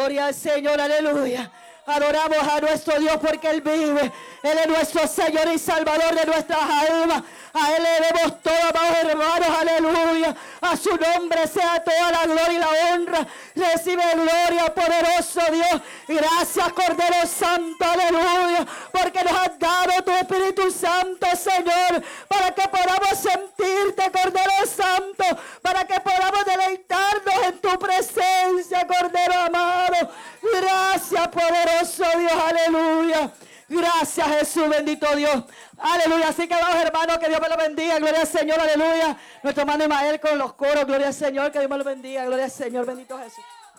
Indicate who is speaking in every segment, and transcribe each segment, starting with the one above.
Speaker 1: Gloria al Señor, aleluya. Adoramos a nuestro Dios porque Él vive. Él es nuestro Señor y Salvador de nuestras almas. A Él le debemos todo, amados hermanos, aleluya. A su nombre sea toda la gloria y la honra. Recibe gloria, poderoso Dios. Gracias, Cordero Santo, aleluya. Porque nos has dado tu Espíritu Santo, Señor. Para que podamos sentirte, Cordero Santo. Para que podamos deleitarnos en tu presencia, Cordero amado. Gracias, poderoso Dios, aleluya. Gracias, Jesús, bendito Dios. Aleluya. Así que vamos, hermanos, que Dios me lo bendiga. Gloria al Señor, aleluya. Nuestro hermano Ismael con los coros. Gloria al Señor, que Dios me lo bendiga. Gloria al Señor, bendito Jesús.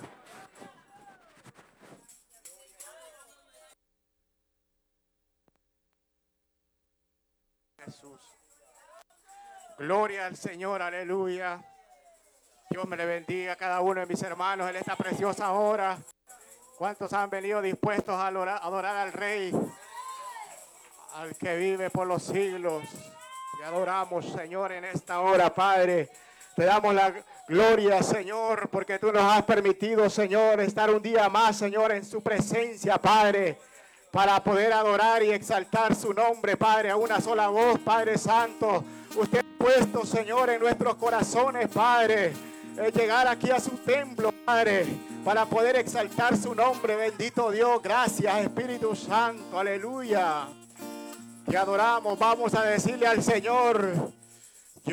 Speaker 2: Jesús. Gloria al Señor, aleluya. Dios me le bendiga a cada uno de mis hermanos en esta preciosa hora. ¿Cuántos han venido dispuestos a adorar al Rey, al que vive por los siglos? Te adoramos, Señor, en esta hora, Padre. Te damos la gloria, Señor, porque tú nos has permitido, Señor, estar un día más, Señor, en su presencia, Padre, para poder adorar y exaltar su nombre, Padre, a una sola voz, Padre Santo. Usted ha puesto, Señor, en nuestros corazones, Padre, llegar aquí a su templo, Padre, para poder exaltar su nombre. Bendito Dios, gracias, Espíritu Santo, aleluya. Te adoramos, vamos a decirle al Señor